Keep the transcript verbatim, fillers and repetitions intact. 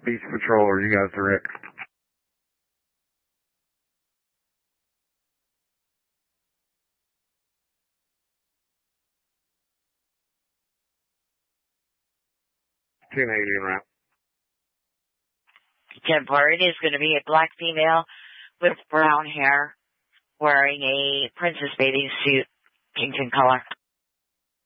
Beach Patroller, you guys direct. Canadian route. ten four, it is going to be a black female with brown hair wearing a princess bathing suit, pink in color.